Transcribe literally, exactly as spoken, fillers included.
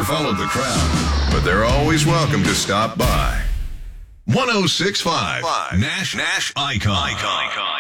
follow the crowd, but they're always welcome to stop by. one oh six point five Nash Nash Icon. Icon.